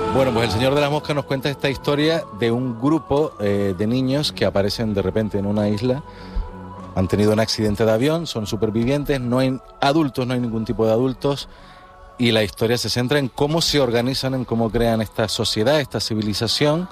Bueno, pues El Señor de las Moscas nos cuenta esta historia de un grupo de niños que aparecen de repente en una isla. Han tenido un accidente de avión, son supervivientes, no hay adultos, no hay ningún tipo de adultos, y la historia se centra en cómo se organizan, en cómo crean esta sociedad, esta civilización,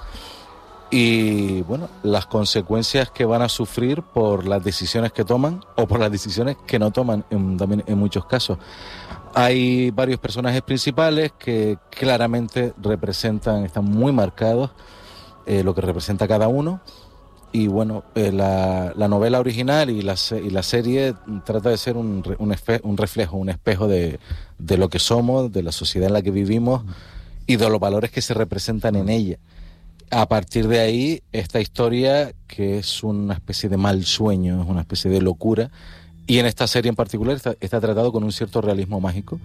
y bueno, las consecuencias que van a sufrir por las decisiones que toman o por las decisiones que no toman también en muchos casos. Hay varios personajes principales que claramente representan, están muy marcados lo que representa cada uno. Y bueno, la novela original y la serie trata de ser un reflejo, un espejo de lo que somos, de la sociedad en la que vivimos y de los valores que se representan en ella. A partir de ahí, esta historia, que es una especie de mal sueño, es una especie de locura, y en esta serie en particular está tratado con un cierto realismo mágico.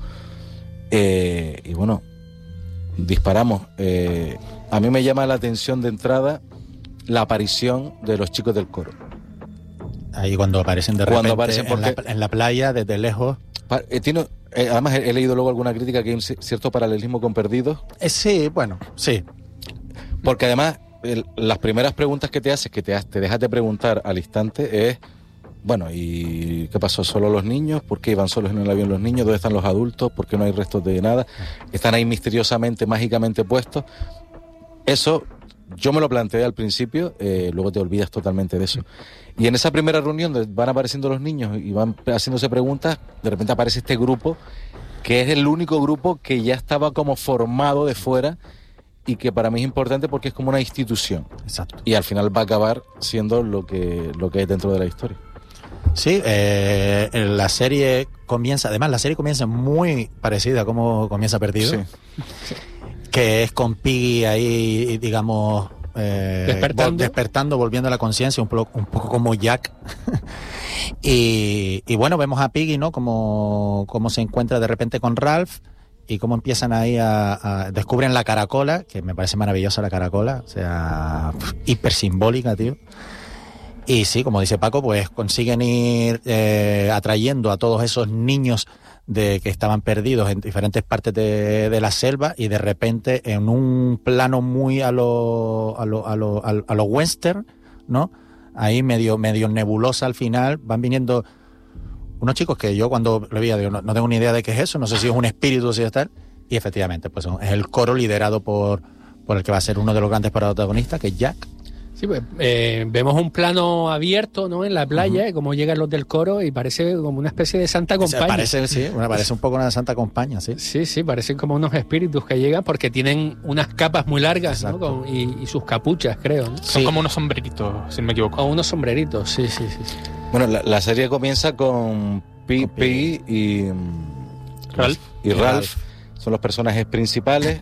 Y bueno, disparamos. A mí me llama la atención de entrada la aparición de los chicos del coro. Ahí cuando aparecen de repente en la playa, desde lejos. Además, he leído luego alguna crítica que hay un cierto paralelismo con Perdidos. Sí, bueno, sí. Porque además, las primeras preguntas que te haces, que te dejas de preguntar al instante, es: bueno, ¿y qué pasó? ¿Solo los niños? ¿Por qué iban solos en el avión los niños? ¿Dónde están los adultos? ¿Por qué no hay restos de nada? Están ahí misteriosamente, mágicamente puestos. Eso yo me lo planteé al principio, luego te olvidas totalmente de eso. Y en esa primera reunión donde van apareciendo los niños y van haciéndose preguntas, de repente aparece este grupo, que es el único grupo que ya estaba como formado de fuera y que para mí es importante porque es como una institución. Exacto. Y al final va a acabar siendo lo que es dentro de la historia. Sí, la serie comienza muy parecida a cómo comienza Perdido. Sí. Que es con Piggy ahí, digamos, despertando, volviendo a la conciencia, un poco como Jack. y bueno, vemos a Piggy, ¿no? Como se encuentra de repente con Ralph y cómo empiezan ahí descubren la caracola, que me parece maravillosa la caracola, o sea, hiper simbólica, tío. Y sí, como dice Paco, pues consiguen ir atrayendo a todos esos niños que estaban perdidos en diferentes partes de la selva, y de repente en un plano muy a lo western, ¿no? Ahí medio nebulosa al final, van viniendo unos chicos que yo cuando lo veía digo, no tengo ni idea de qué es eso, no sé si es un espíritu o si es tal, y efectivamente pues es el coro liderado por el que va a ser uno de los grandes protagonistas, que es Jack. Sí, pues vemos un plano abierto, ¿no? En la playa, como llegan los del coro, y parece como una especie de santa compañía. Parece un poco una santa compañía, sí. Sí, parecen como unos espíritus que llegan porque tienen unas capas muy largas, ¿no? Y sus capuchas, creo, ¿no? Son como unos sombreritos, si no me equivoco. O unos sombreritos, sí. Bueno, la serie comienza con Piggy y Ralph. Son los personajes principales.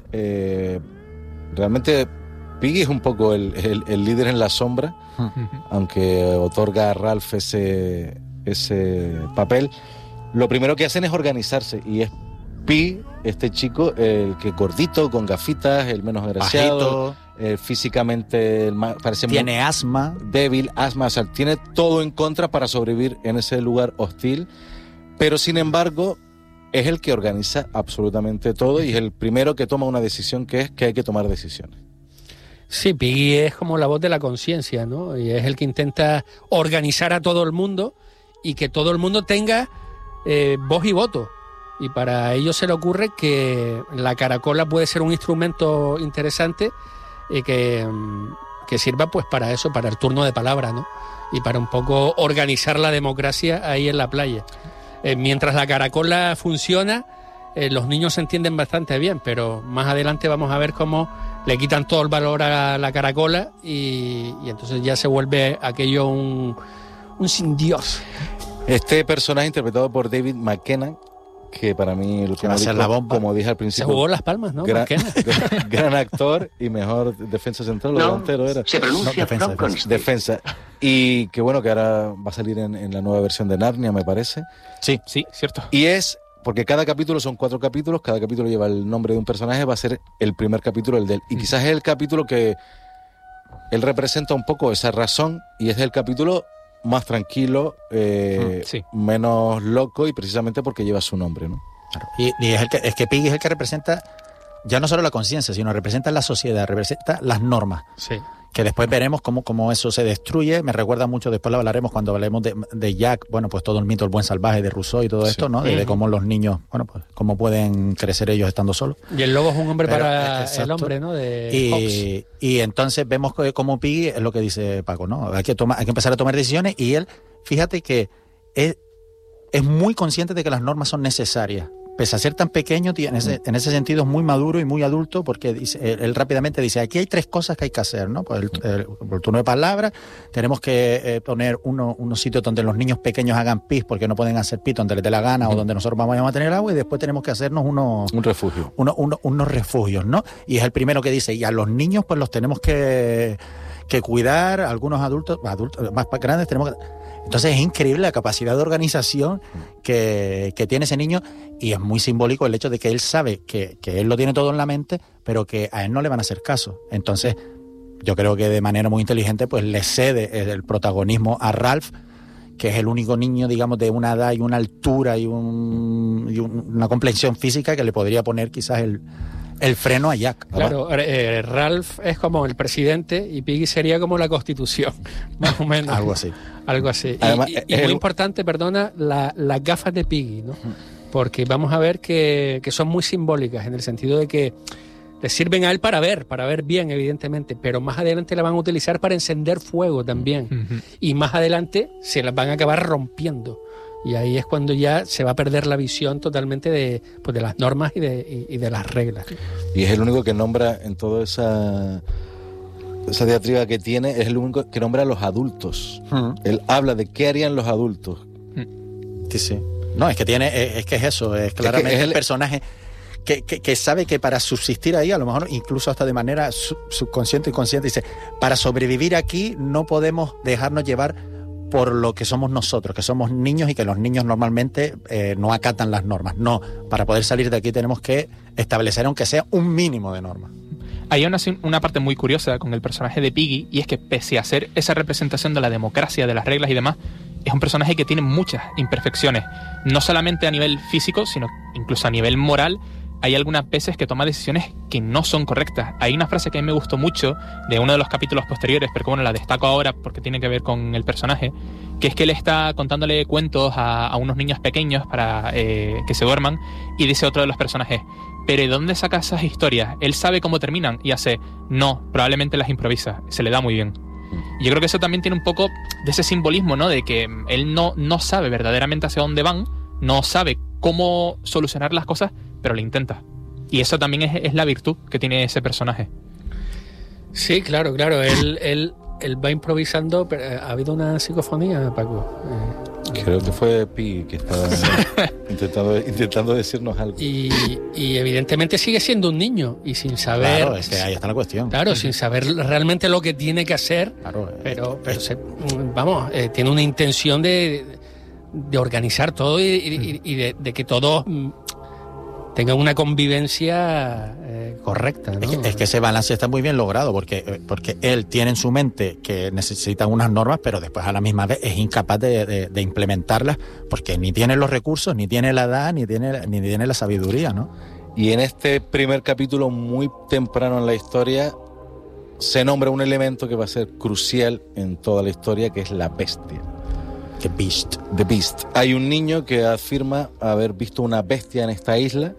Realmente Piggy es un poco el líder en la sombra, aunque otorga a Ralph ese papel. Lo primero que hacen es organizarse, y es Piggy, este chico, el que gordito, con gafitas, el menos agraciado, físicamente parece tiene asma, débil, o sea, tiene todo en contra para sobrevivir en ese lugar hostil, pero sin embargo es el que organiza absolutamente todo y es el primero que toma una decisión, que es que hay que tomar decisiones. Sí, Piggy es como la voz de la conciencia, ¿no? Y es el que intenta organizar a todo el mundo y que todo el mundo tenga voz y voto. Y para ello se le ocurre que la caracola puede ser un instrumento interesante que sirva pues para eso, para el turno de palabra, ¿no? Y para un poco organizar la democracia ahí en la playa. Mientras la caracola funciona, los niños se entienden bastante bien, pero más adelante vamos a ver cómo le quitan todo el valor a la caracola y entonces ya se vuelve aquello un sin Dios. Este personaje interpretado por David McKenna, que para mí va a ser la bomba, como dije al principio, se jugó las palmas, ¿no? Gran actor y mejor defensa central o delantero era. Se pronuncia defensa. Y que bueno, que ahora va a salir en la nueva versión de Narnia, me parece. Sí, cierto. Y es porque cada capítulo son 4 capítulos, cada capítulo lleva el nombre de un personaje, va a ser el primer capítulo el de él. Y quizás es el capítulo que él representa un poco esa razón, y es el capítulo más tranquilo, menos loco, y precisamente porque lleva su nombre, ¿no? Claro. Y es que Piggy es el que representa ya no solo la conciencia, sino representa la sociedad, representa las normas. Sí. Que después veremos cómo eso se destruye. Me recuerda mucho, después lo hablaremos cuando hablemos de Jack, bueno, pues todo el mito del buen salvaje de Rousseau y todo esto, ¿no? De cómo los niños, bueno, pues cómo pueden crecer ellos estando solos. Y el lobo es un hombre Pero, para exacto. el hombre, ¿no? De Y entonces vemos cómo Piggy es lo que dice Paco, ¿no? Hay que empezar a tomar decisiones y él, fíjate que es muy consciente de que las normas son necesarias. Pese a ser tan pequeño, en ese sentido es muy maduro y muy adulto, porque él rápidamente dice, aquí hay 3 cosas que hay que hacer, ¿no? Pues el turno de palabra, tenemos que poner unos sitios donde los niños pequeños hagan pis, porque no pueden hacer pis donde les dé la gana o donde nosotros vamos a tener agua, y después tenemos que hacernos un refugio. Unos refugios, ¿no? Y es el primero que dice, y a los niños pues los tenemos que cuidar, algunos adultos más grandes tenemos que... Entonces es increíble la capacidad de organización que tiene ese niño, y es muy simbólico el hecho de que él sabe que él lo tiene todo en la mente, pero que a él no le van a hacer caso. Entonces yo creo que de manera muy inteligente pues le cede el protagonismo a Ralph, que es el único niño, digamos, de una edad y una altura y una complexión física que le podría poner quizás el freno a Jack. Claro, Ralph es como el presidente y Piggy sería como la Constitución, más o menos. Algo así. Algo así. Además, y muy importante, perdona, las gafas de Piggy, ¿no? Porque vamos a ver que son muy simbólicas, en el sentido de que le sirven a él para ver bien, evidentemente, pero más adelante la van a utilizar para encender fuego también. Y más adelante se las van a acabar rompiendo. Y ahí es cuando ya se va a perder la visión totalmente de las normas y de las reglas. Y es el único que nombra en toda esa diatriba que tiene, es el único que nombra a los adultos. Él habla de qué harían los adultos. Sí. No, es que es eso, es claramente el personaje que sabe que para subsistir ahí, a lo mejor incluso hasta de manera subconsciente y consciente, dice, para sobrevivir aquí no podemos dejarnos llevar por lo que somos nosotros, que somos niños y que los niños normalmente no acatan las normas. No, para poder salir de aquí tenemos que establecer, aunque sea un mínimo de normas. Hay una parte muy curiosa con el personaje de Piggy, y es que pese a ser esa representación de la democracia, de las reglas y demás, es un personaje que tiene muchas imperfecciones, no solamente a nivel físico, sino incluso a nivel moral. Hay algunas veces que toma decisiones que no son correctas. Hay una frase que a mí me gustó mucho de uno de los capítulos posteriores, pero bueno, la destaco ahora porque tiene que ver con el personaje, que es que él está contándole cuentos a unos niños pequeños para que se duerman, y dice otro de los personajes, pero ¿de dónde saca esas historias? Él sabe cómo terminan, y hace, no, probablemente las improvisa, se le da muy bien. Y yo creo que eso también tiene un poco de ese simbolismo, ¿no? De que él no sabe verdaderamente hacia dónde van, no sabe cómo solucionar las cosas, pero lo intenta. Y eso también es la virtud que tiene ese personaje. Sí, claro. Él va improvisando, pero ¿ha habido una psicofonía, Paco? Creo que fue Pi que estaba intentando decirnos algo. Y evidentemente sigue siendo un niño y sin saber... Claro, es que ahí está la cuestión. Claro, sin saber realmente lo que tiene que hacer, claro, pero tiene una intención de organizar todo y de que todos tengan una convivencia correcta, ¿no? Es que ese balance está muy bien logrado, porque él tiene en su mente que necesitan unas normas, pero después a la misma vez es incapaz de implementarlas, porque ni tiene los recursos, ni tiene la edad, ni tiene la sabiduría, ¿no? Y en este primer capítulo, muy temprano en la historia, se nombra un elemento que va a ser crucial en toda la historia, que es la bestia. The Beast. The Beast. Hay un niño que afirma haber visto una bestia en esta isla.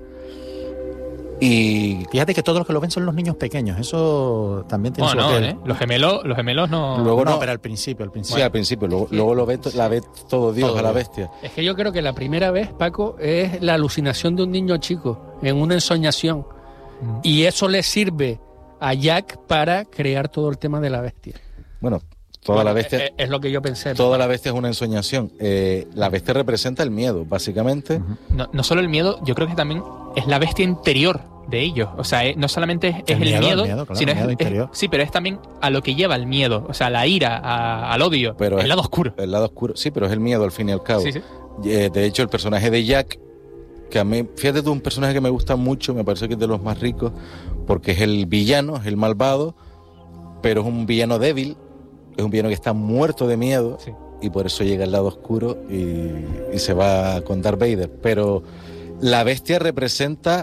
Y fíjate que todos los que lo ven son los niños pequeños. Eso también tiene su aquel. Los gemelos no. Luego no, pero al principio. Sí, al principio. Luego la ve todo Dios, a la bestia. Es que yo creo que la primera vez, Paco, es la alucinación de un niño chico en una ensoñación. Y eso le sirve a Jack para crear todo el tema de la bestia. Bueno, la bestia es lo que yo pensé. Toda la bestia es una ensoñación. La bestia representa el miedo, básicamente. No solo el miedo, yo creo que también es la bestia interior de ellos. O sea, no solamente es el miedo, claro, sino el miedo interior. Sí, pero es también a lo que lleva el miedo. O sea, la ira, al odio, pero el lado oscuro. El lado oscuro, sí, pero es el miedo al fin y al cabo. Sí. De hecho, el personaje de Jack, que a mí, fíjate tú, un personaje que me gusta mucho, me parece que es de los más ricos, porque es el villano, es el malvado, pero es un villano débil, es un villano que está muerto de miedo, sí, y por eso llega al lado oscuro y se va con Darth Vader. Pero la bestia representa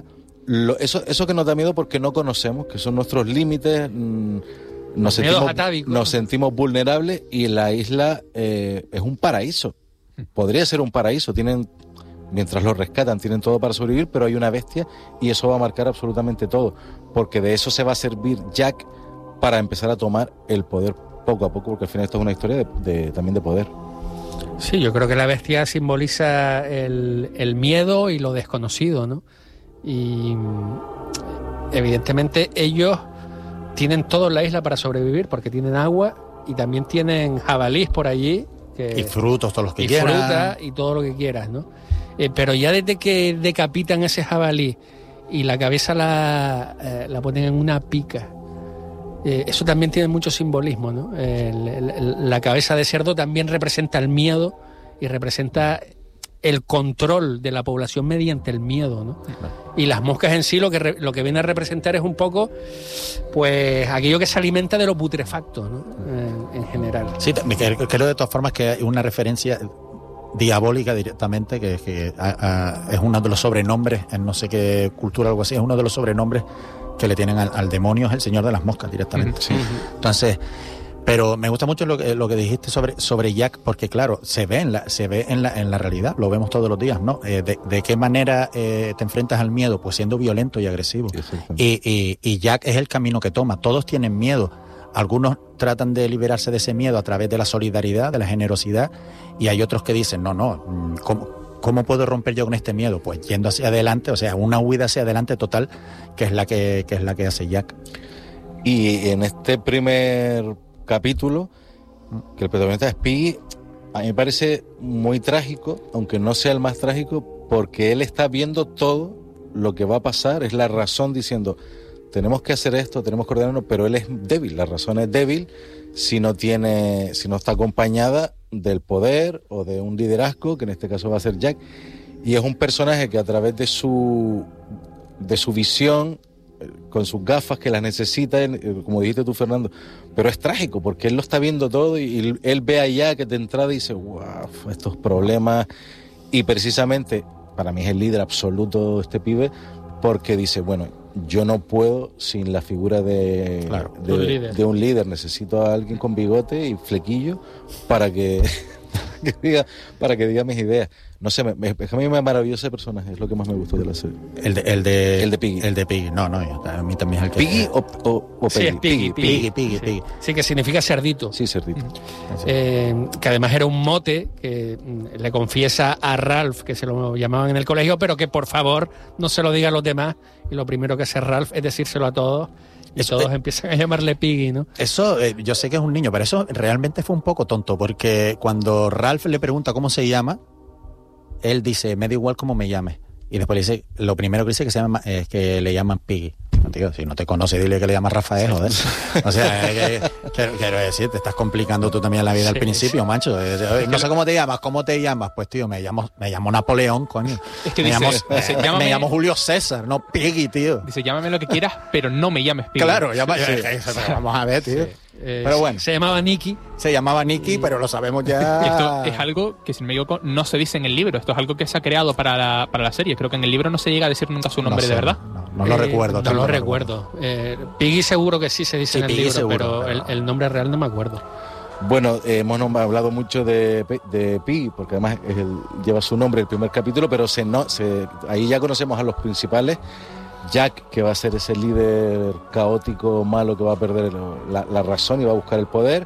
Eso que nos da miedo porque no conocemos, que son nuestros límites, nos sentimos vulnerables, y la isla es un paraíso. Podría ser un paraíso, mientras lo rescatan, tienen todo para sobrevivir, pero hay una bestia y eso va a marcar absolutamente todo, porque de eso se va a servir Jack para empezar a tomar el poder poco a poco, porque al final esto es una historia también de poder. Sí, yo creo que la bestia simboliza el miedo y lo desconocido, ¿no? Y evidentemente ellos tienen todo en la isla para sobrevivir, porque tienen agua y también tienen jabalís por allí. Y frutos, todos los que y quieras. Fruta y todo lo que quieras, ¿no? Pero ya desde que decapitan ese jabalí y la cabeza la ponen en una pica, eso también tiene mucho simbolismo, ¿no? La cabeza de cerdo también representa el miedo y representa el control de la población mediante el miedo, ¿no? Y las moscas en sí lo que viene a representar es un poco, pues, aquello que se alimenta de lo putrefacto, ¿no? En general. Sí, creo de todas formas que hay una referencia diabólica directamente, que es uno de los sobrenombres, en no sé qué cultura o algo así, es uno de los sobrenombres que le tienen al demonio, es el señor de las moscas directamente. Sí. Entonces, pero me gusta mucho lo que dijiste sobre Jack, porque claro, se ve en la realidad, lo vemos todos los días, ¿no? De qué manera te enfrentas al miedo, pues siendo violento y agresivo. Y Jack es el camino que toma. Todos tienen miedo. Algunos tratan de liberarse de ese miedo a través de la solidaridad, de la generosidad, y hay otros que dicen, no, ¿cómo puedo romper yo con este miedo? Pues yendo hacia adelante, o sea, una huida hacia adelante total, que es la que hace Jack. Y en este primer capítulo, que el protagonista es Piggy, a mí me parece muy trágico, aunque no sea el más trágico, porque él está viendo todo lo que va a pasar, es la razón diciendo, tenemos que hacer esto, tenemos que ordenarnos, pero él es débil, la razón es débil si no está acompañada del poder o de un liderazgo, que en este caso va a ser Jack, y es un personaje que a través de su visión, con sus gafas que las necesita, como dijiste tú, Fernando, pero es trágico porque él lo está viendo todo y él ve allá que de entrada dice, wow, estos problemas, y precisamente para mí es el líder absoluto de este pibe, porque dice, bueno, yo no puedo sin la figura de un líder, necesito a alguien con bigote y flequillo para que diga mis ideas. No sé, a mí me maravilló ese personaje, es lo que más me gustó de la serie. El de Piggy. El de Piggy. No, a mí también es el que... ¿Piggy o Peggy? Sí, es Piggy. Piggy. Sí, que significa cerdito. Sí, cerdito. Que además era un mote que le confiesa a Ralph, que se lo llamaban en el colegio, pero que por favor no se lo diga a los demás, y lo primero que hace Ralph es decírselo a todos. Y todos empiezan a llamarle Piggy, ¿no? Eso, yo sé que es un niño, pero eso realmente fue un poco tonto, porque cuando Ralph le pregunta cómo se llama, él dice, me da igual cómo me llames. Y después le dice, lo primero que dice es que le llaman Piggy. Tío, si no te conoce, dile que le llamas Rafael, joder. O sea, quiero decir, te estás complicando tú también la vida al principio, macho. No sé cómo te llamas. Pues, tío, me llamo Napoleón, coño. Es que me llamo Julio César, no Piggy, tío. Dice, llámame lo que quieras, pero no me llames Piggy. Claro, vamos a ver, tío. Pero bueno. Se llamaba Nicky. Pero lo sabemos ya. Esto es algo que, si no me equivoco, no se dice en el libro. Esto es algo que se ha creado para la serie. Creo que en el libro no se llega a decir nunca su nombre de verdad. No lo recuerdo. No lo recuerdo. Piggy seguro que sí se dice en el libro, seguro, pero el nombre real no me acuerdo. Bueno, hemos hablado mucho de Piggy, porque además lleva su nombre el primer capítulo, pero ahí ya conocemos a los principales. Jack, que va a ser ese líder caótico, malo, que va a perder la razón y va a buscar el poder.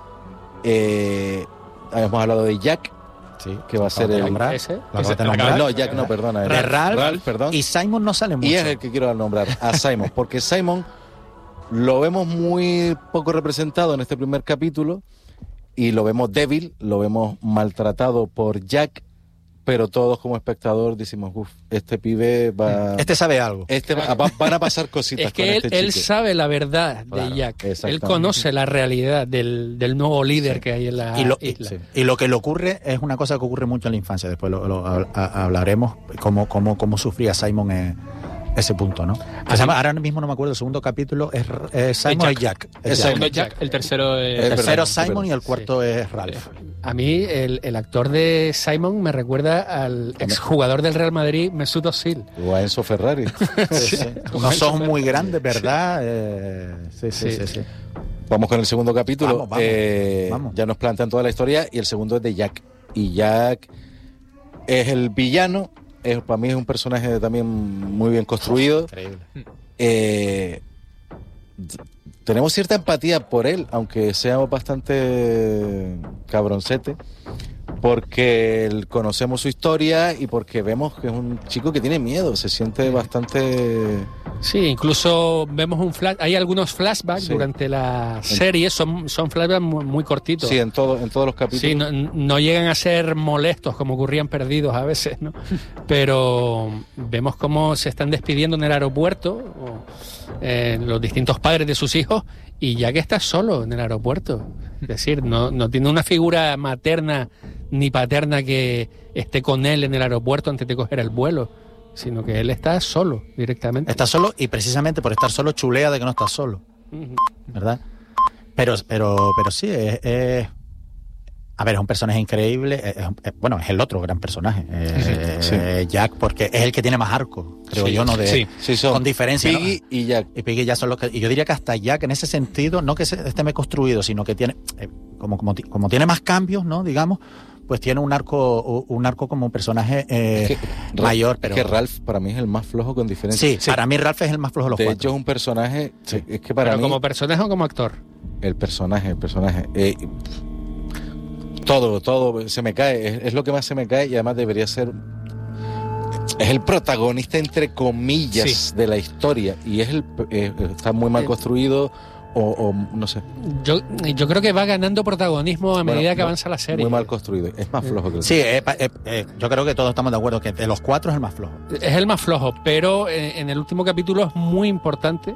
Hemos hablado de Jack, sí, que va a ser el... No, Jack no, perdona. Ralph, perdón. Y Simon no sale mucho. Y es el que quiero nombrar, a Simon, porque Simon lo vemos muy poco representado en este primer capítulo y lo vemos débil, lo vemos maltratado por Jack, pero todos como espectador decimos, este pibe va... Este sabe algo. Van a pasar cositas es que con él sabe la verdad de Jack. Él conoce la realidad del nuevo líder que hay en la isla. Y lo que le ocurre es una cosa que ocurre mucho en la infancia. Después lo hablaremos, cómo sufría Simon ese punto, ¿no? Ahora mismo no me acuerdo, el segundo capítulo es Simon y Jack. El segundo es Jack, el tercero es... El tercero Simon y el cuarto es Ralph. A mí el actor de Simon me recuerda al exjugador del Real Madrid, Mesut Özil. O a Enzo Ferrari. Sí. Unos ojos muy grandes, ¿verdad? Sí. Vamos con el segundo capítulo. Vamos. Ya nos plantean toda la historia y el segundo es de Jack. Y Jack es el villano. Para mí es un personaje también muy bien construido. Increíble. Tenemos cierta empatía por él, aunque seamos bastante cabroncete, porque conocemos su historia y porque vemos que es un chico que tiene miedo, se siente bastante... Sí, incluso vemos hay algunos flashbacks durante la serie, son flashbacks muy cortitos. Sí, en todos los capítulos. Sí, no llegan a ser molestos como ocurrían Perdidos a veces, ¿no? Pero vemos cómo se están despidiendo en el aeropuerto los distintos padres de sus hijos y ya que está solo en el aeropuerto. Es decir, no tiene una figura materna ni paterna que esté con él en el aeropuerto antes de coger el vuelo, sino que él está solo directamente. Está solo y precisamente por estar solo chulea de que no está solo, ¿verdad? Pero sí, a ver, es un personaje increíble. Es el otro gran personaje, Jack, porque es el que tiene más arco, creo yo, ¿no? Son con diferencia. Piggy, ¿no? Y Jack. Y Piggy ya son los que... Y yo diría que hasta Jack, en ese sentido, no que esté muy construido, sino que tiene... Como tiene más cambios, ¿no? Digamos, pues tiene un arco como un personaje mayor. Pero es que Ralph para mí es el más flojo con diferencia. Sí, para mí Ralph es el más flojo de los cuatro. De hecho es un personaje... Sí. Es que para ¿Pero mí... como personaje o como actor? El personaje. Todo se me cae, es lo que más se me cae y además debería ser... Es el protagonista, entre comillas, de la historia y está muy mal construido o no sé. Yo creo que va ganando protagonismo a medida que avanza la serie. Muy mal construido, es más flojo que el Sí, yo creo que todos estamos de acuerdo que de los cuatro es el más flojo. Es el más flojo, pero en el último capítulo es muy importante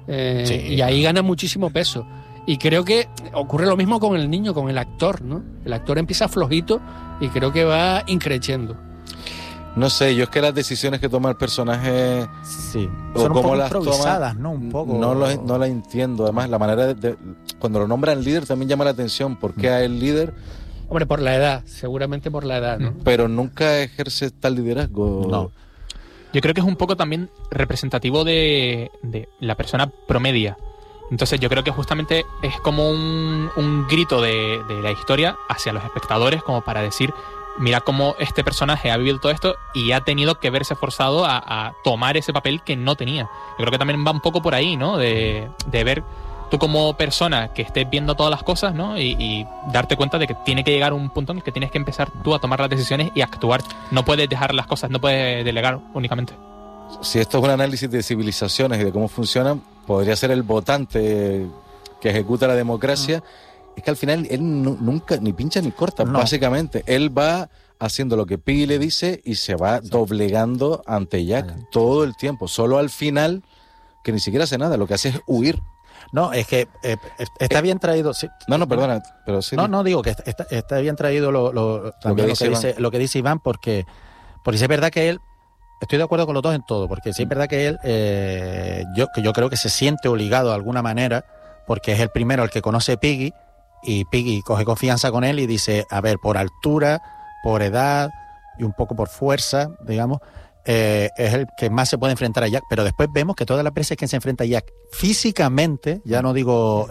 y ahí gana muchísimo peso. Y creo que ocurre lo mismo con el niño, con el actor, ¿no? El actor empieza flojito y creo que va increciendo. No sé, yo es que las decisiones que toma el personaje... Sí, o son un cómo poco las improvisadas, toma, ¿no? Un poco... No la entiendo. Además, la manera cuando lo nombran líder también llama la atención. ¿Por qué a él líder? Hombre, por la edad, seguramente por la edad, ¿no? Pero nunca ejerce tal liderazgo. No. Yo creo que es un poco también representativo de la persona promedia. Entonces yo creo que justamente es como un grito de la historia hacia los espectadores, como para decir, mira cómo este personaje ha vivido todo esto y ha tenido que verse forzado a tomar ese papel que no tenía. Yo creo que también va un poco por ahí, ¿no? De ver tú como persona que estés viendo todas las cosas, ¿no? Y darte cuenta de que tiene que llegar un punto en el que tienes que empezar tú a tomar las decisiones y actuar. No puedes dejar las cosas, no puedes delegar únicamente. Si esto es un análisis de civilizaciones y de cómo funcionan, podría ser el votante que ejecuta la democracia. Es que al final él nunca ni pincha ni corta, básicamente. Él va haciendo lo que Piggy le dice y se va doblegando ante Jack todo el tiempo. Solo al final, que ni siquiera hace nada, lo que hace es huir. No, es que está bien traído... Sí. No, perdona, pero sí. No, digo que está bien traído lo que dice Iván, porque sí es verdad que él... Estoy de acuerdo con los dos en todo, porque sí es verdad que él, yo creo que se siente obligado de alguna manera, porque es el primero el que conoce a Piggy, y Piggy coge confianza con él y dice, a ver, por altura, por edad y un poco por fuerza, digamos, es el que más se puede enfrentar a Jack, pero después vemos que todas las veces que se enfrenta a Jack físicamente, ya no digo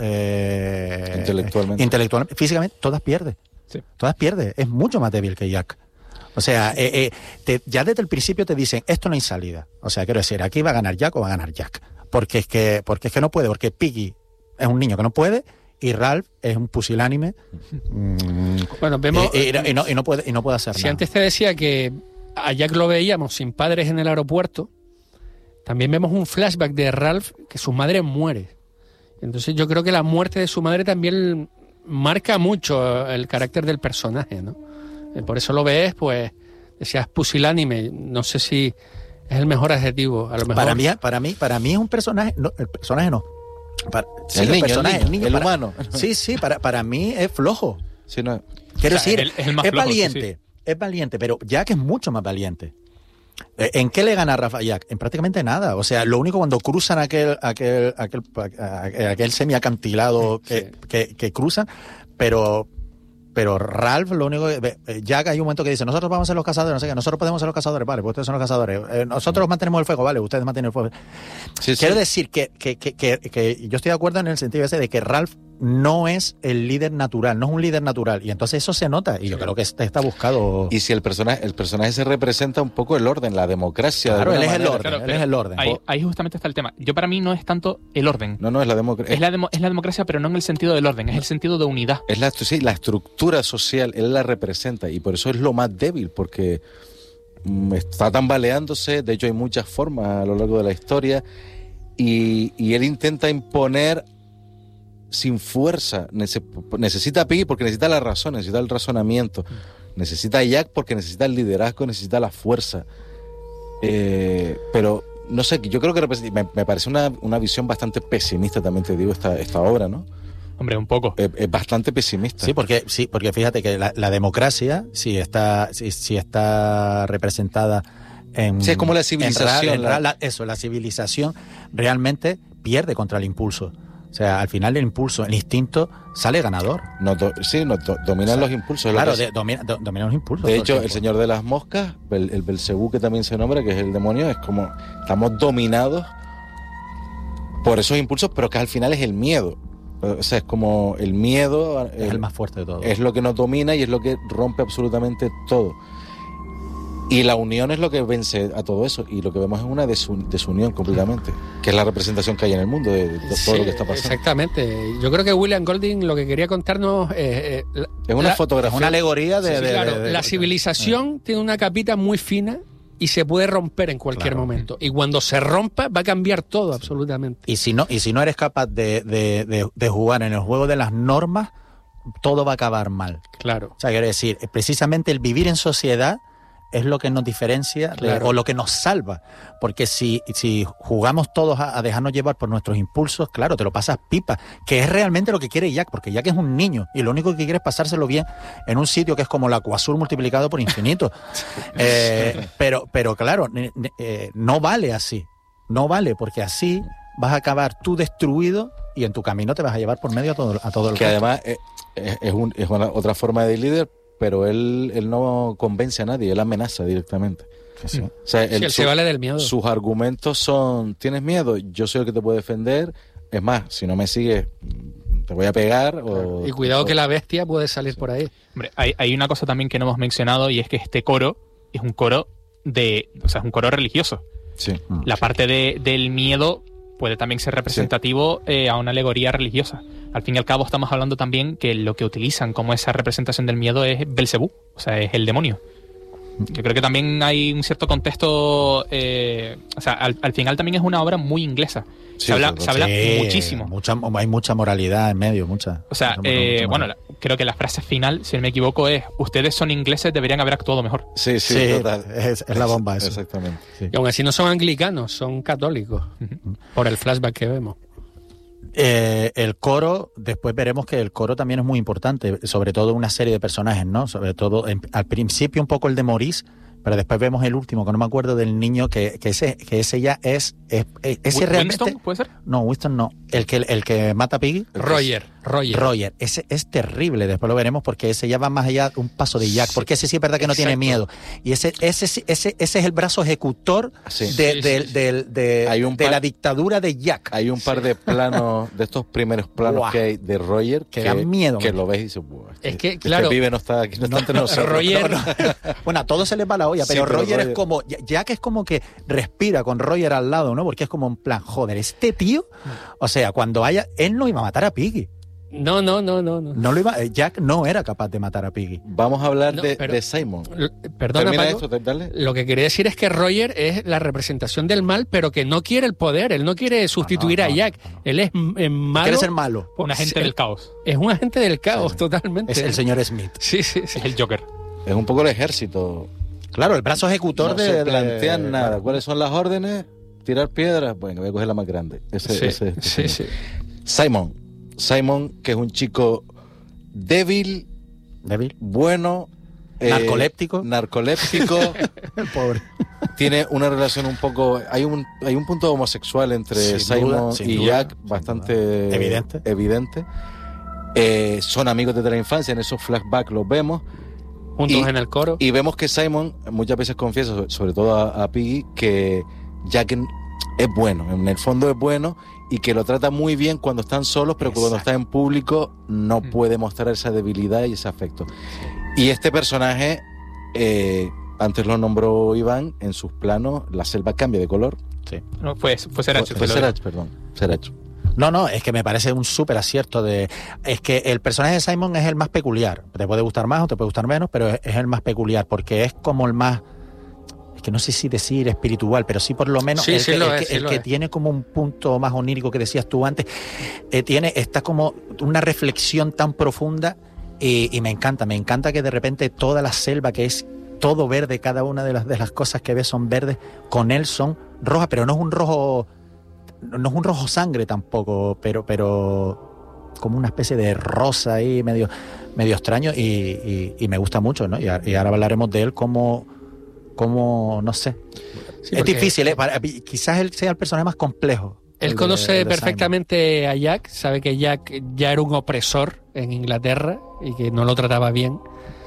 intelectualmente, físicamente, todas pierde. Sí. Todas pierde, es mucho más débil que Jack. O sea, ya desde el principio te dicen, esto no hay salida. O sea, quiero decir, aquí va a ganar Jack o va a ganar Jack. Porque es que no puede, porque Piggy es un niño que no puede y Ralph es un pusilánime. Bueno, vemos... Y no puede hacer nada. Si antes te decía que a Jack lo veíamos sin padres en el aeropuerto, también vemos un flashback de Ralph que su madre muere. Entonces yo creo que la muerte de su madre también marca mucho el carácter del personaje, ¿no? Por eso lo ves, pues, decías pusilánime. No sé si es el mejor adjetivo. A lo mejor. Para mí es un personaje. No, el personaje no. El niño, humano. Sí, para mí es flojo. Sí, no. Quiero decir, es flojo, valiente. Sí. Es valiente, pero Jack es mucho más valiente. ¿En qué le gana a Rafa Jack? En prácticamente nada. O sea, lo único cuando cruzan aquel semiacantilado que cruzan, pero pero Ralph lo único que... Jack hay un momento que dice, nosotros vamos a ser los cazadores, no sé qué, nosotros podemos ser los cazadores, vale, pues ustedes son los cazadores. Nosotros mantenemos el fuego, vale, ustedes mantienen el fuego. Quiero decir que yo estoy de acuerdo en el sentido ese de que Ralph no es el líder natural, no es un líder natural, y entonces eso se nota, y yo creo que está buscado. Y si el personaje se representa un poco el orden, la democracia. Claro, de él es manera. el orden, Claro, él es el orden. Ahí justamente está el tema. Yo para mí no es tanto el orden. No, es la democracia. Es la democracia, pero no en el sentido del orden, es el sentido de unidad. Es la estructura social, él la representa, y por eso es lo más débil, porque está tambaleándose. De hecho, hay muchas formas a lo largo de la historia, y él intenta imponer sin fuerza. Necesita a Piggy porque necesita la razón, necesita el razonamiento. Necesita a Jack porque necesita el liderazgo, necesita la fuerza. Pero no sé, yo creo que me parece una visión bastante pesimista, también te digo, esta obra, ¿no? Hombre, un poco. Es bastante pesimista. Sí, porque fíjate que la democracia, si está representada en... Sí, es como la civilización. La civilización realmente pierde contra el impulso. O sea, al final el impulso, el instinto, sale ganador. Dominan los impulsos. Claro, dominan los impulsos. De hecho, el señor de las moscas, el Belcebú, que también se nombra, que es el demonio, es como estamos dominados por esos impulsos, pero que al final es el miedo. O sea, es como el miedo... Es el más fuerte de todo. Es lo que nos domina y es lo que rompe absolutamente todo. Y la unión es lo que vence a todo eso, y lo que vemos es una desunión completamente, que es la representación que hay en el mundo de todo lo que está pasando. Exactamente. Yo creo que William Golding lo que quería contarnos es una fotografía, es una alegoría de... Claro, la civilización tiene una capita muy fina y se puede romper en cualquier momento. Y cuando se rompa va a cambiar todo, absolutamente. Y si no eres capaz de jugar en el juego de las normas, todo va a acabar mal. Claro. O sea, quiero decir, precisamente el vivir en sociedad es lo que nos diferencia o lo que nos salva. Porque si jugamos todos a dejarnos llevar por nuestros impulsos, claro, te lo pasas pipa, que es realmente lo que quiere Jack, porque Jack es un niño y lo único que quiere es pasárselo bien en un sitio que es como el Aquasur multiplicado por infinito. Pero claro, no vale así. No vale, porque así vas a acabar tú destruido y en tu camino te vas a llevar por medio a todo el que resto. Además es otra forma de líder, pero él no convence a nadie, él amenaza directamente. Sí. O sea, él se vale del miedo. Sus argumentos son: ¿tienes miedo? Yo soy el que te puede defender. Es más, si no me sigues, te voy a pegar. Y cuidado que la bestia puede salir por ahí. Hombre, hay una cosa también que no hemos mencionado, y es que este coro es un coro es un coro religioso. Sí. La parte del miedo puede también ser representativo a una alegoría religiosa. Al fin y al cabo estamos hablando también que lo que utilizan como esa representación del miedo es Belcebú, o sea, es el demonio. Yo creo que también hay un cierto contexto, al final también es una obra muy inglesa. Sí, se habla muchísimo. Hay mucha moralidad en medio, mucha. O sea, creo que la frase final, si no me equivoco, es: ustedes son ingleses, deberían haber actuado mejor. Sí, total. Es la bomba eso. Exactamente. Sí. Y aún así no son anglicanos, son católicos, por el flashback que vemos. El coro, después veremos que el coro también es muy importante, sobre todo una serie de personajes, ¿no? Sobre todo, al principio un poco el de Maurice, pero después vemos el último, que no me acuerdo del niño, que ese ya es ese realmente... ¿Winston, puede ser? No, Winston no. El que mata a Piggy. Roger. Ese es terrible, después lo veremos, porque ese ya va más allá, un paso de Jack, porque ese sí es verdad que no tiene miedo. Y ese es el brazo ejecutor de la dictadura de Jack. Hay un par de planos, de estos primeros planos que hay de Roger, que dan miedo. Que lo ves y dices, es que, claro, este pibe no está aquí, no está entre nosotros. Roger... Bueno, a todos se les va la olla, pero Roger es como... Jack es como que respira con Roger al lado, ¿no? Porque es como un plan, joder, este tío... O sea, cuando él no iba a matar a Piggy. No. Jack no era capaz de matar a Piggy. Vamos a hablar de Simon. Perdona, Paco, dale. Lo que quería decir es que Roger es la representación del mal, pero que no quiere el poder. Él no quiere sustituir a Jack. Él es malo. Quiere ser malo. Un agente del caos. Es un agente del caos, totalmente. Es el señor Smith. Sí. Es el Joker. Es un poco el ejército. Claro, el brazo ejecutor no se plantean nada. ¿Cuáles son las órdenes? Tirar piedras. Bueno, voy a coger la más grande. Sí. Simon, que es un chico débil, bueno, narcoléptico. El pobre. Tiene una relación un poco... Hay un punto homosexual entre Simon y Jack bastante evidente. Son amigos desde la infancia, en esos flashbacks los vemos. Juntos en el coro. Y vemos que Simon muchas veces confiesa, sobre todo a Piggy, que Jack es bueno, en el fondo es bueno, y que lo trata muy bien cuando están solos, pero cuando está en público no puede mostrar esa debilidad y ese afecto. Y este personaje, antes lo nombró Iván, en sus planos la selva cambia de color. Sí. No, fue Seracho. Fue Seracho, perdón. Seracho. No, es que me parece un súper acierto es que el personaje de Simon es el más peculiar. Te puede gustar más o te puede gustar menos, pero es el más peculiar, porque es como el más, es que no sé si decir espiritual, pero sí por lo menos el que tiene como un punto más onírico que decías tú antes, está como una reflexión tan profunda y me encanta que de repente toda la selva, que es todo verde, cada una de las cosas que ves son verdes, con él son rojas, pero no es un rojo sangre tampoco, pero como una especie de rosa ahí medio extraño y me gusta mucho, ¿no? Y ahora hablaremos de él como no sé. Sí, es difícil, quizás él sea el personaje más complejo. Él conoce perfectamente a Jack, sabe que Jack ya era un opresor en Inglaterra y que no lo trataba bien.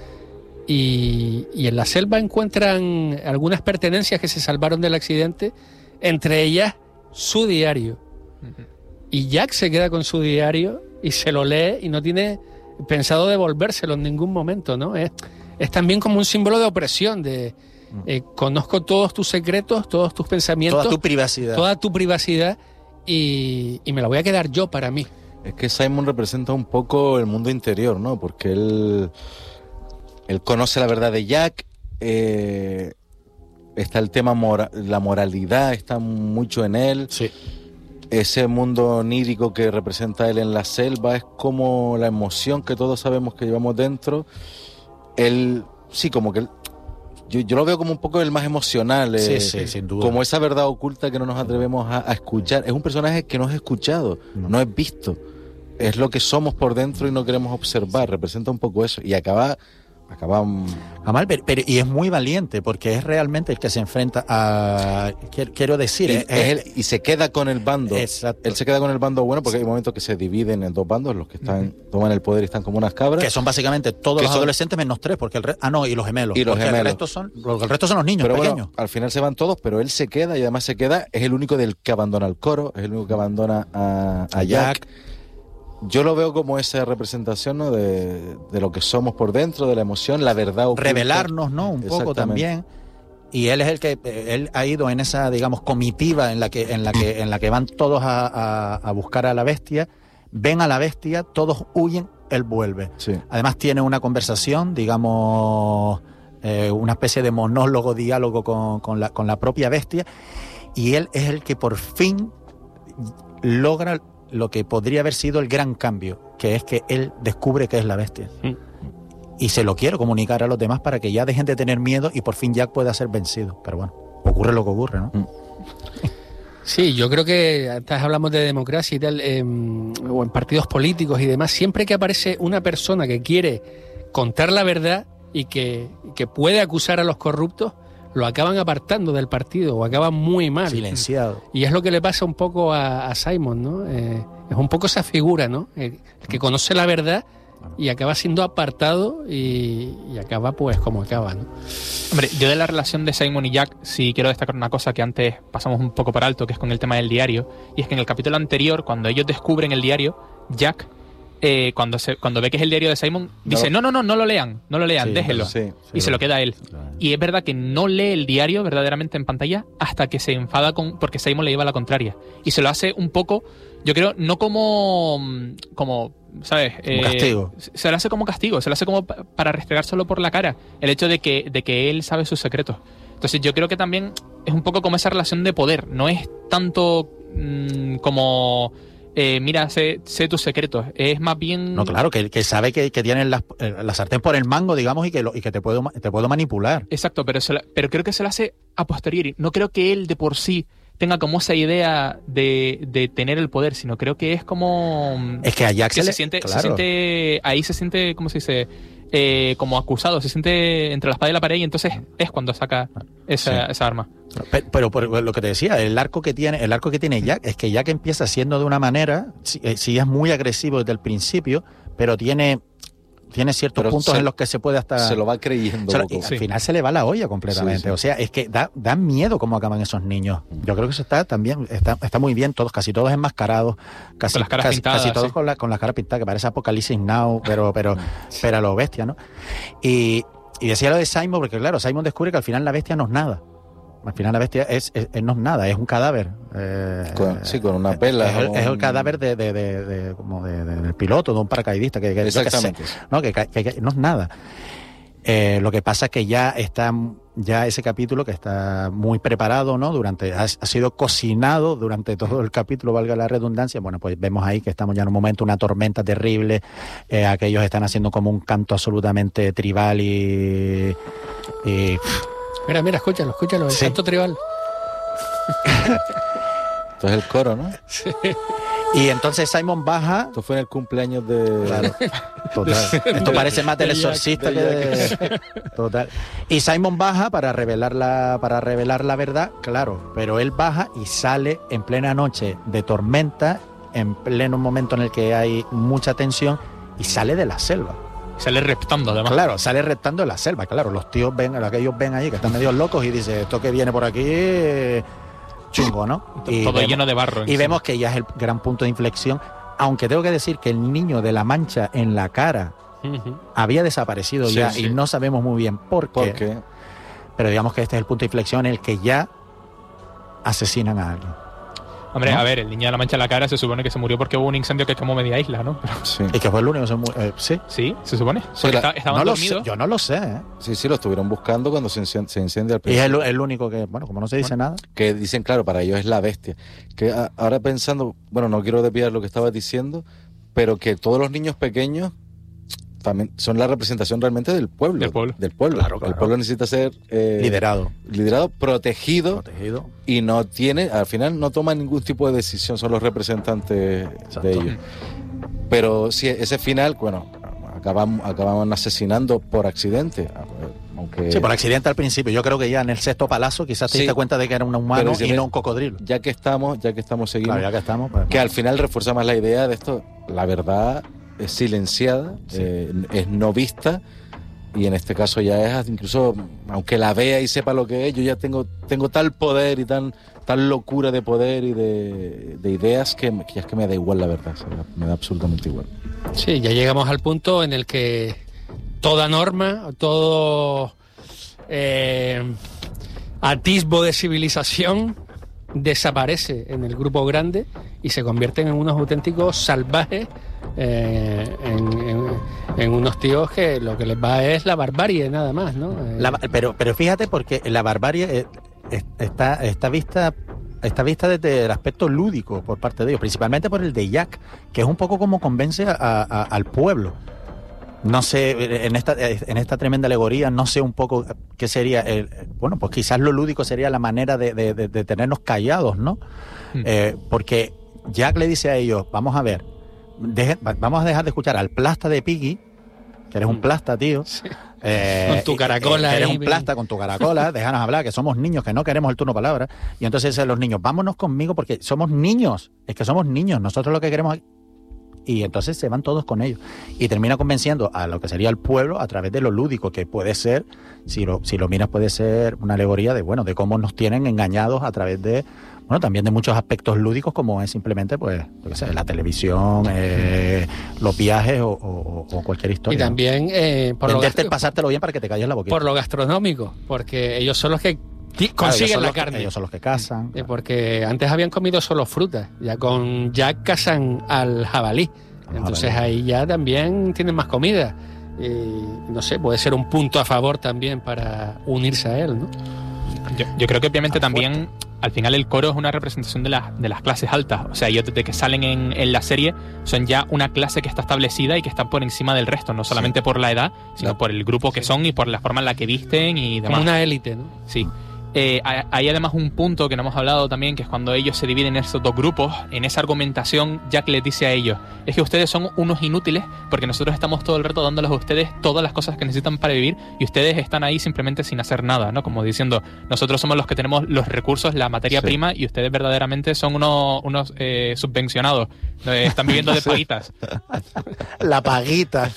Y en la selva encuentran algunas pertenencias que se salvaron del accidente, entre ellas su diario. Y Jack se queda con su diario y se lo lee y no tiene pensado devolvérselo en ningún momento, ¿no? Es también como un símbolo de opresión, de conozco todos tus secretos, todos tus pensamientos, toda tu privacidad y me la voy a quedar yo para mí. Es que Simon representa un poco el mundo interior, ¿no? Porque él conoce la verdad de Jack. Está el tema la moralidad, está mucho en él. Sí. Ese mundo onírico que representa él en la selva es como la emoción que todos sabemos que llevamos dentro. Él, sí, como que yo lo veo como un poco el más emocional. Sí, sin duda. Como esa verdad oculta que no nos atrevemos a escuchar. Es un personaje que no es escuchado, no es visto. Es lo que somos por dentro y no queremos observar. Representa un poco eso. Y acaba pero y es muy valiente porque es realmente el que se enfrenta a, quiero decir, y se queda con el bando. Exacto. Él se queda con el bando bueno, porque hay momentos que se dividen en dos bandos, los que toman el poder y están como unas cabras, que son básicamente todos los adolescentes menos tres, porque y los gemelos, el resto son los niños pero pequeños. Bueno, al final se van todos, pero él se queda, y además es el único del que abandona el coro, es el único que abandona a Jack. Yo lo veo como esa representación, ¿no? de lo que somos por dentro, de la emoción, la verdad oculta. Revelarnos, ¿no? Un poco también. Y él es él ha ido en esa, digamos, comitiva en la que van todos a buscar a la bestia, ven a la bestia, todos huyen, él vuelve. Sí. Además tiene una conversación, digamos, una especie de monólogo, diálogo con la propia bestia, y él es el que por fin logra lo que podría haber sido el gran cambio, que es que él descubre que es la bestia. Y se lo quiere comunicar a los demás para que ya dejen de tener miedo y por fin Jack pueda ser vencido. Pero bueno, ocurre lo que ocurre, ¿no? Sí, yo creo que antes hablamos de democracia y tal, o en partidos políticos y demás, siempre que aparece una persona que quiere contar la verdad y que puede acusar a los corruptos, lo acaban apartando del partido o acaban muy mal. Silenciado. Y es lo que le pasa un poco a Simon, ¿no? Es un poco esa figura, ¿no? El que conoce la verdad y acaba siendo apartado y acaba pues como acaba, ¿no? Hombre, yo de la relación de Simon y Jack sí quiero destacar una cosa que antes pasamos un poco por alto, que es con el tema del diario, y es que en el capítulo anterior, cuando ellos descubren el diario, Jack, cuando ve que es el diario de Simon, dice, no lo lean, sí, déjenlo. Sí, y se lo queda a él. Claro. Y es verdad que no lee el diario verdaderamente en pantalla hasta que se enfada porque Simon le lleva la contraria. Y se lo hace un poco, yo creo, no como ¿sabes? Como castigo. Se lo hace como castigo, se lo hace como para restregárselo por la cara, el hecho de que él sabe sus secretos. Entonces yo creo que también es un poco como esa relación de poder, no es tanto como... mira, sé tus secretos. Es más bien... No, claro, que sabe que tienen la sartén por el mango, digamos, y que te puedo manipular. Exacto, pero creo que se lo hace a posteriori. No creo que él de por sí tenga como esa idea de tener el poder, sino creo que es como... Es que a Jack se siente, ¿cómo se dice? como acusado, se siente entre la espada y la pared y entonces es cuando saca esa arma. Pero por lo que te decía, el arco que tiene Jack es que Jack empieza siendo de una manera, sí es muy agresivo desde el principio, pero tiene ciertos puntos en los que se puede hasta... Se lo va creyendo. Y al final se le va la olla completamente. Sí. O sea, es que da miedo cómo acaban esos niños. Yo creo que eso está muy bien, casi todos enmascarados, casi todos con las caras pintadas, que parece Apocalipsis Now, pero a lo bestia, ¿no? Y decía lo de Simon, porque claro, Simon descubre que al final la bestia no es nada. Al final la bestia no es nada, es un cadáver. Con una pela. Es el cadáver del piloto, de un paracaidista. Exactamente. Que no es nada. Lo que pasa es que ya ese capítulo, que está muy preparado, ¿no? Ha sido cocinado durante todo el capítulo, valga la redundancia. Bueno, pues vemos ahí que estamos ya en un momento, una tormenta terrible. Aquellos están haciendo como un canto absolutamente tribal y Mira, escúchalo, el canto tribal. Esto es el coro, ¿no? Sí. Y entonces Simon baja. Esto fue en el cumpleaños de... Claro, total. Esto parece más del exorcista que de... Total. Y Simon baja para revelar la verdad, claro, pero él baja y sale en plena noche de tormenta, en pleno momento en el que hay mucha tensión, y sale de la selva. Sale reptando, además. Claro, sale reptando en la selva. Claro, los tíos aquellos ven allí que están medio locos y dicen, esto que viene por aquí, chungo, ¿no? Todo lleno de barro. Y vemos que ya es el gran punto de inflexión, aunque tengo que decir que el niño de la mancha en la cara había desaparecido y no sabemos muy bien por qué. Pero digamos que este es el punto de inflexión en el que ya asesinan a alguien. Hombre, ¿no? A ver, el niño de la mancha en la cara se supone que se murió porque hubo un incendio que quemó media isla, ¿no? Pero... Sí. Y que fue el único que se murió. Sí. Sí, se supone. Sí, estaban dormidos. Yo no lo sé, ¿eh? Sí, lo estuvieron buscando cuando se incendia el Y es principio. el único que, bueno, como no se dice nada. Que dicen, claro, para ellos es la bestia. Que ahora pensando, bueno, no quiero desviar lo que estabas diciendo, pero que todos los niños pequeños también son la representación realmente del pueblo. Del pueblo. Claro. El pueblo necesita ser liderado, protegido. Y no tiene, al final no toma ningún tipo de decisión, son los representantes de ellos. Pero sí, ese final, bueno, acababan asesinando por accidente. Aunque... Sí, por accidente al principio. Yo creo que ya en el sexto palazo quizás te diste cuenta de que era un humano y no un cocodrilo. Ya que estamos, seguimos. Claro, pues, que al final refuerza más la idea de esto. La verdad es silenciada, es no vista, y en este caso ya es incluso, aunque la vea y sepa lo que es, yo ya tengo tal poder y tal locura de poder y de ideas que es que me da igual la verdad, me da absolutamente igual. Sí, ya llegamos al punto en el que toda norma, todo atisbo de civilización desaparece en el grupo grande y se convierten en unos auténticos salvajes, en unos tíos que lo que les va es la barbarie nada más, ¿no? Pero fíjate, porque la barbarie está vista desde el aspecto lúdico por parte de ellos, principalmente por el de Jack, que es un poco como convence al pueblo. No sé, en esta tremenda alegoría, no sé un poco qué sería, bueno, pues quizás lo lúdico sería la manera de tenernos callados, ¿no? Porque Jack le dice a ellos, vamos a ver, vamos a dejar de escuchar al plasta de Piggy, que eres un plasta, tío. Sí. Con tu caracola. Eres un plasta con tu caracola, déjanos hablar, que somos niños, que no queremos el turno palabra. Y entonces dicen los niños, vámonos conmigo porque somos niños, es que somos niños, nosotros lo que queremos... Y entonces se van todos con ellos. Y termina convenciendo a lo que sería el pueblo a través de lo lúdico, que puede ser, si lo miras, puede ser una alegoría de cómo nos tienen engañados a través de, bueno, también de muchos aspectos lúdicos, como es simplemente, pues, yo qué sé, la televisión, los viajes o cualquier historia. Y también pasártelo bien para que te calles la boquita. Por lo gastronómico, porque ellos son los que consiguen la carne. Ellos son los que cazan. Porque antes habían comido solo frutas. Ya con Jack cazan al jabalí. Entonces ahí ya también tienen más comida. No sé, puede ser un punto a favor también para unirse a él, ¿no? Yo creo que obviamente también al final el coro es una representación de las clases altas. O sea, ellos desde que salen en la serie son ya una clase que está establecida y que está por encima del resto, no solamente por la edad, sino por el grupo que son y por la forma en la que visten y demás. Como una élite, ¿no? Sí. Hay además un punto que no hemos hablado también, que es cuando ellos se dividen en estos dos grupos. En esa argumentación, Jack les dice a ellos: es que ustedes son unos inútiles porque nosotros estamos todo el rato dándoles a ustedes todas las cosas que necesitan para vivir y ustedes están ahí simplemente sin hacer nada, ¿no? Como diciendo, nosotros somos los que tenemos los recursos, la materia prima, y ustedes verdaderamente son unos subvencionados, están viviendo de paguitas. La paguita.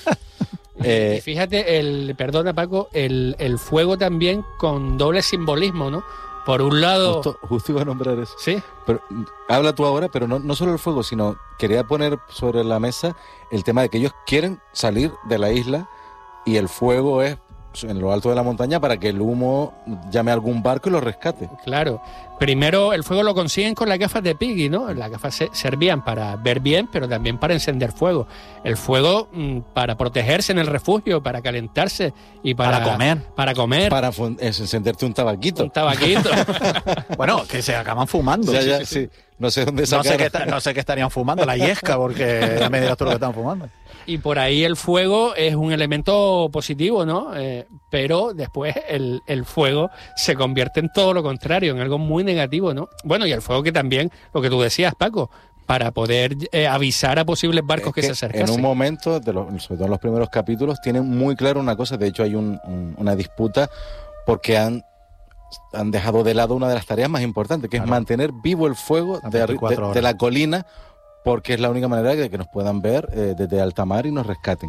Y fíjate, perdona Paco, el fuego también con doble simbolismo, ¿no? Por un lado... Justo iba a nombrar eso. Sí. Pero, habla tú ahora, pero no solo el fuego, sino quería poner sobre la mesa el tema de que ellos quieren salir de la isla y el fuego es en lo alto de la montaña para que el humo llame a algún barco y lo rescate. Claro. Primero el fuego lo consiguen con las gafas de Piggy, ¿no? Las gafas servían para ver bien, pero también para encender fuego. El fuego para protegerse en el refugio, para calentarse y para comer. Para comer. Para encenderte un tabaquito. Un tabaquito. Bueno, que se acaban fumando. Sí. No sé dónde sacaron. No sé qué estarían fumando, la yesca, porque ya me dirás tú lo que están fumando. Y por ahí el fuego es un elemento positivo, ¿no? Pero después el fuego se convierte en todo lo contrario, en algo muy negativo, ¿no? Bueno, y el fuego que también, lo que tú decías, Paco, para poder avisar a posibles barcos que se acercasen. En un momento, sobre todo en los primeros capítulos, tienen muy claro una cosa. De hecho, hay una disputa porque han dejado de lado una de las tareas más importantes, que es mantener vivo el fuego de la colina, porque es la única manera de que nos puedan ver desde alta mar y nos rescaten.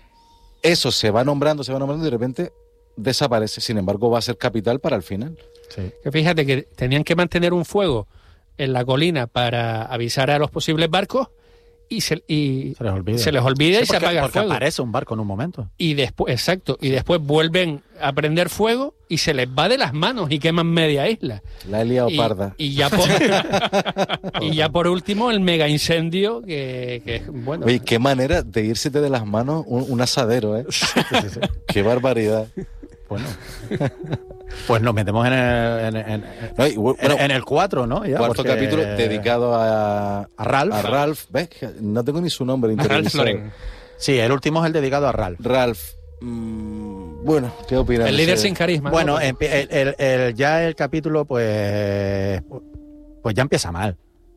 Eso se va nombrando y de repente desaparece. Sin embargo, va a ser capital para el final. Sí. Que fíjate que tenían que mantener un fuego en la colina para avisar a los posibles barcos y se les olvida y se apaga el fuego. Porque aparece un barco en un momento. Y después, exacto, y después vuelven a prender fuego y se les va de las manos y queman media isla. La he liado parda. Y ya por último el mega incendio que bueno. Oye, qué manera de irse de las manos un asadero, ¿eh? Sí. Qué barbaridad. Bueno, pues nos metemos en el 4, ¿no? Ya, cuarto capítulo dedicado a Ralph. A Ralph, ¿ves? No tengo ni su nombre. Ralph Lauren. Sí, el último es el dedicado a Ralph. Bueno, ¿qué opinas? El líder sin carisma. Bueno, ¿no? Ya el capítulo, pues ya empieza mal.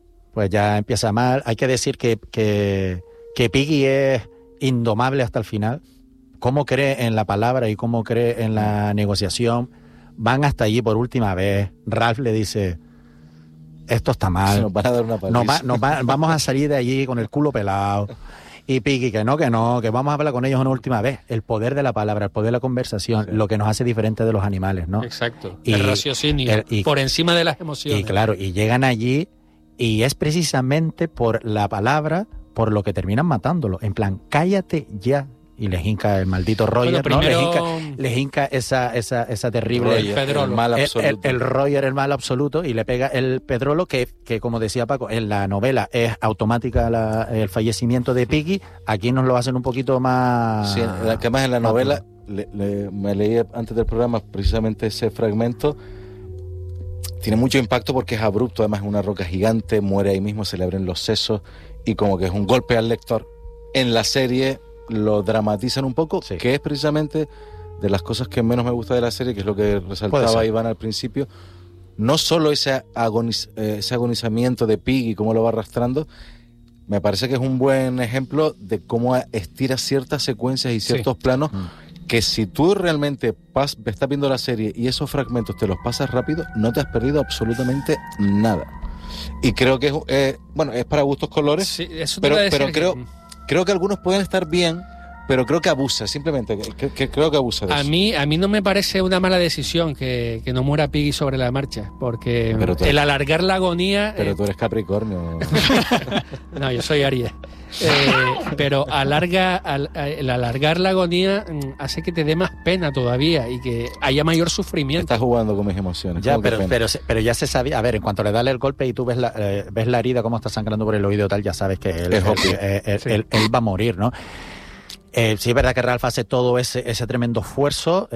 Hay que decir que Piggy es indomable hasta el final. Cómo cree en la palabra y cómo cree en la negociación. Van hasta allí por última vez. Ralph le dice: esto está mal. Nos van a dar una paliza. Vamos a salir de allí con el culo pelado. Y Piggy, que vamos a hablar con ellos una última vez. El poder de la palabra, el poder de la conversación, lo que nos hace diferentes de los animales, ¿no? Exacto. El raciocinio, por encima de las emociones. Y claro, y llegan allí y es precisamente por la palabra por lo que terminan matándolo. En plan, cállate ya. Y les hinca el maldito Roger, bueno, primero... ¿no? Les hinca esa terrible... El mal absoluto. El Roger, el mal absoluto, y le pega el Pedrolo, que como decía Paco, en la novela es automática el fallecimiento de Piggy. Aquí nos lo hacen un poquito más... Sí, que además en la novela, me leí antes del programa precisamente ese fragmento. Tiene mucho impacto porque es abrupto, además es una roca gigante, muere ahí mismo, se le abren los sesos, y como que es un golpe al lector. En la serie... lo dramatizan un poco, sí. Que es precisamente de las cosas que menos me gusta de la serie, que es lo que resaltaba Iván al principio. No solo ese agonizamiento de Piggy, cómo lo va arrastrando, me parece que es un buen ejemplo de cómo estira ciertas secuencias y ciertos planos que si tú realmente estás viendo la serie y esos fragmentos te los pasas rápido, no te has perdido absolutamente nada. Y creo que es para gustos colores, sí, eso pero creo que algunos pueden estar bien, pero creo que abusa, simplemente, creo que abusa de eso. A mí no me parece una mala decisión que no muera Piggy sobre la marcha, porque el alargar la agonía... Pero tú eres Capricornio. No, yo soy Aries. Pero el alargar la agonía hace que te dé más pena todavía y que haya mayor sufrimiento. Estás jugando con mis emociones. Ya, pero ya se sabía. A ver, en cuanto le da el golpe y tú ves la herida, cómo está sangrando por el oído tal, ya sabes que él va a morir, ¿no? Sí es verdad que Ralph hace todo ese tremendo esfuerzo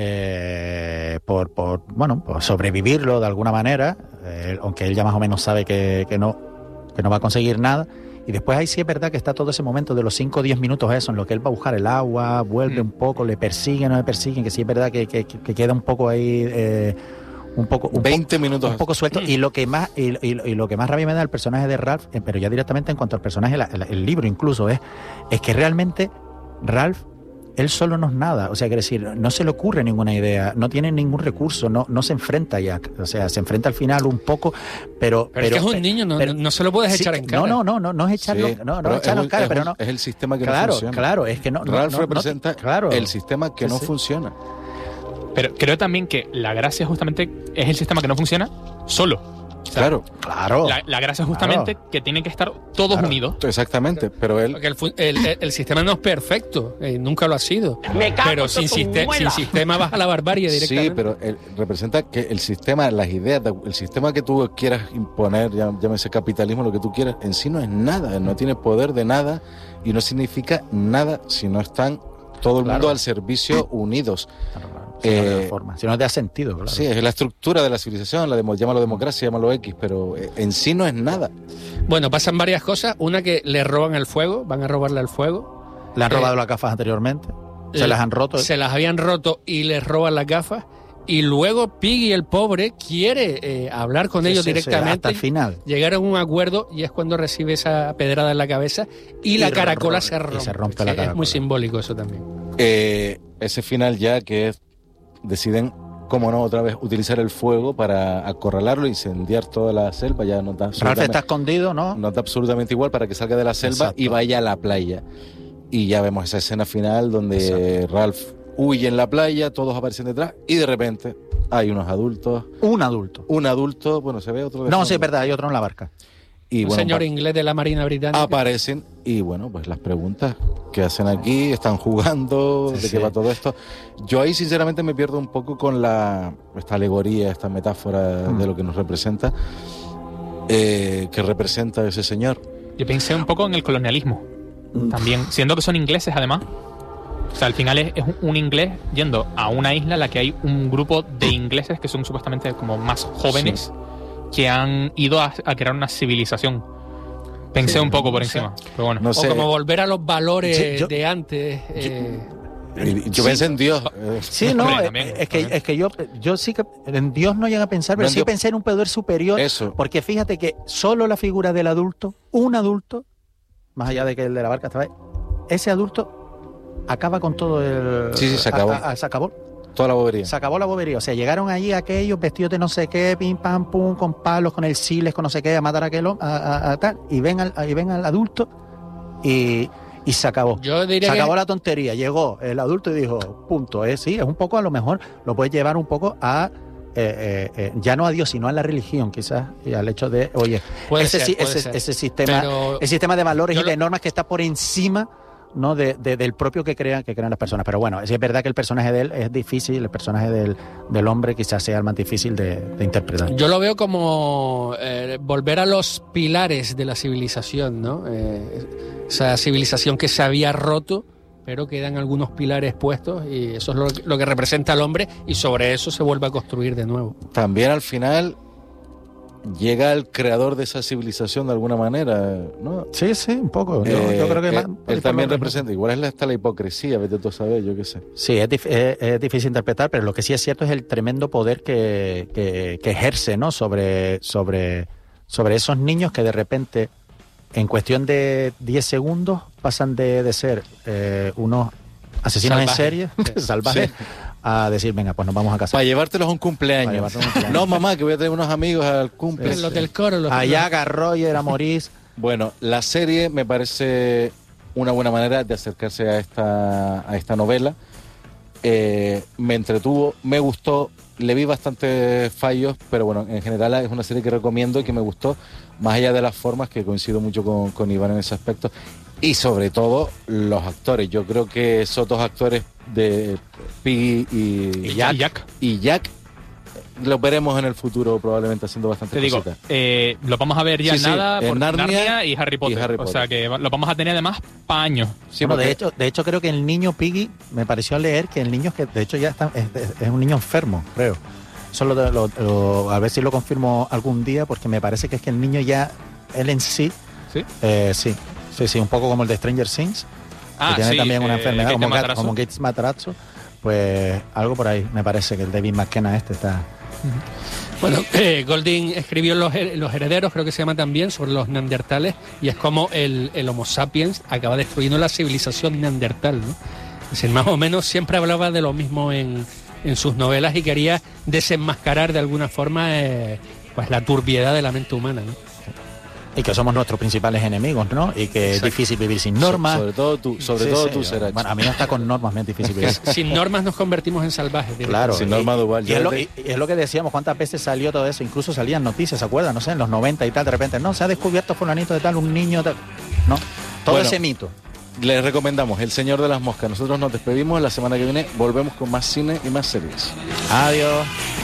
por sobrevivirlo de alguna manera, aunque él ya más o menos sabe que no va a conseguir nada. Y después ahí sí es verdad que está todo ese momento de los 5 o 10 minutos eso, en lo que él va a buscar el agua, vuelve un poco, le persiguen, no le persiguen, que sí es verdad que queda un poco ahí 20 minutos. Un poco suelto. Y lo que más lo que más rabia me da el personaje de Ralph, pero ya directamente en cuanto al personaje, el libro incluso, es que realmente Ralph, él solo no es nada. O sea, quiere decir, no se le ocurre ninguna idea, no tiene ningún recurso, no se enfrenta a Jack. O sea, se enfrenta al final un poco, pero es que es un niño, no se lo puedes echar en cara. No es echarlo, Sí, no es echarlo en cara, pero no. Es el sistema que no Claro, funciona. claro, es que no. Ralph representa el sistema que Sí, no sí. funciona. Pero creo también que la gracia justamente es el sistema que no funciona solo. O sea, Claro, La gracia es justamente que tienen que estar todos unidos. exactamente. Pero él, Porque el sistema no es perfecto, nunca lo ha sido. Pero sin sistema vas a la barbarie directamente. sí, pero él representa que el sistema, las ideas, el sistema que tú quieras imponer, llámese capitalismo, lo que tú quieras, en sí no es nada, no tiene poder de nada y no significa nada si no están todo el mundo al servicio unidos. Si no te da sentido, claro. Sí, es la estructura de la civilización, llámalo democracia, llámalo X, pero en sí no es nada. Bueno, pasan varias cosas. Una, que le roban el fuego, van a robarle el fuego. Le han robado las gafas anteriormente, se las han roto. Se las habían roto y les roban las gafas. Y luego Piggy, el pobre, quiere hablar con ellos directamente. Hasta el final. Llegar a un acuerdo y es cuando recibe esa pedrada en la cabeza y la caracola se rompe. Y se rompe la Es caracola. muy simbólico eso también. Ese final ya que deciden, cómo no, otra vez utilizar el fuego para acorralarlo, incendiar toda la selva, ya no da Ralph está escondido, ¿no? no da absolutamente igual para que salga de la selva. Exacto. Y vaya a la playa. Y ya vemos esa escena final donde Ralph huye en la playa, todos aparecen detrás y de repente hay unos adultos. Un adulto. Un adulto, bueno, se ve otro de No, fondo. sí, es verdad, hay otro en la barca. Y Un bueno, señor inglés de la Marina Británica. aparecen y bueno, pues las preguntas que hacen aquí, están jugando, Sí, de qué sí. va todo esto. Yo ahí sinceramente me pierdo un poco con esta alegoría, esta metáfora de lo que nos representa, que representa ese señor. Yo pensé un poco en el colonialismo. También, siendo que son ingleses además. O sea, al final es un inglés yendo a una isla en la que hay un grupo de ingleses que son supuestamente como más jóvenes que han ido a crear una civilización. Pensé un poco por encima, pero bueno. No O sé, como volver a los valores Sí, yo- de antes. yo pensé en Dios. Sí, no, Hombre, también, es que yo sí que en Dios no llega a pensar, pero No, en sí Dios. pensé en un poder superior. Eso. Porque fíjate que solo la figura del adulto, un adulto, más allá de que el de la barca estaba ahí, ese adulto acaba con todo el... Sí, se acabó. Se acabó. Toda la bobería. Se acabó la bobería. O sea, llegaron allí aquellos vestidos de no sé qué, pim, pam, pum, con palos, con el siles, con no sé qué, a matar a aquel tal. Y ven al adulto y se acabó. Yo diría Se que acabó la tontería. Llegó el adulto y dijo, punto. Sí, es un poco, a lo mejor, lo puedes llevar un poco a... ya no a Dios, sino a la religión, quizás, y al hecho de, oye, puede ese ser. sistema, Pero el sistema de valores yo y de normas que está por encima, ¿no? del propio que crean las personas. Pero bueno, es verdad que el personaje de él es difícil, el personaje del hombre quizás sea el más difícil de interpretar. yo lo veo como volver a los pilares de la civilización, ¿no? Esa civilización que se había roto, pero quedan algunos pilares puestos y eso es lo que representa al hombre y sobre eso se vuelve a construir de nuevo. También al final llega el creador de esa civilización de alguna manera, ¿no? Sí, un poco. Yo creo que más, él también representa, igual está la hipocresía, vete tú a saber, yo qué sé. Sí, es difícil interpretar, pero lo que sí es cierto es el tremendo poder que ejerce, ¿no? sobre esos niños que de repente, en cuestión de 10 segundos, pasan de ser unos asesinos Salvajes. en serie, salvajes, Sí. a decir, venga, pues nos vamos a casar. Para llevártelos a un Para cumpleaños. llevarte a un cumpleaños. No, mamá, que voy a tener unos amigos al cumple. Los del coro, Allá a Roger, a Maurice. Bueno, la serie me parece una buena manera de acercarse a esta novela. Me entretuvo, me gustó, le vi bastantes fallos, pero bueno, en general es una serie que recomiendo y que me gustó, más allá de las formas, que coincido mucho con Iván en ese aspecto, y sobre todo los actores. Yo creo que esos dos actores de Piggy Y Jack los veremos en el futuro probablemente haciendo bastante Te digo, cositas. lo vamos a ver ya Sí, en sí, nada en por Narnia y Harry Potter. y Harry O Potter. sea que lo vamos a tener además para años. Sí, Bueno, porque- de hecho creo que el niño Piggy, me pareció leer que el niño, que de hecho ya está, es un niño enfermo, creo. Eso a ver si lo confirmo algún día, porque me parece que es que el niño ya, él en sí, ¿Sí? sí, un poco como el de Stranger Things, que tiene sí, también una enfermedad Gates como, Matarazzo. como Gates Matarazzo, pues algo por ahí, me parece que el David McKenna está Bueno, Golding escribió Los Herederos, creo que se llama también, sobre los neandertales, y es como el Homo sapiens acaba destruyendo la civilización neandertal, ¿no? Es decir, más o menos siempre hablaba de lo mismo en sus novelas y quería desenmascarar de alguna forma pues la turbiedad de la mente humana, ¿no? Y que somos nuestros principales enemigos, ¿no? Y que es difícil vivir sin normas. Sobre todo tú, Serac. Bueno, a mí no está con normas, me es difícil vivir. Sin normas nos convertimos en salvajes. Claro. Sin norma dual. Y es lo que decíamos, cuántas veces salió todo eso. Incluso salían noticias, ¿se acuerdan? No sé, en los 90 y tal, de repente, no, se ha descubierto fulanito de tal, un niño tal. No, todo Bueno, ese mito. Les recomendamos El Señor de las Moscas. Nosotros nos despedimos. La semana que viene volvemos con más cine y más series. Adiós.